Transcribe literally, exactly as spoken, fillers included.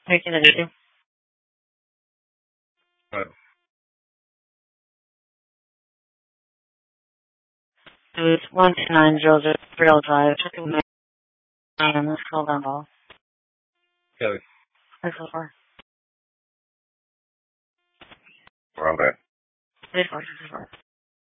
Wait, can I do? What? It was one two nine zero zero Trail Drive. Um, hold on, ball. Kelly. Six four four. Where I'm at. Six four six four.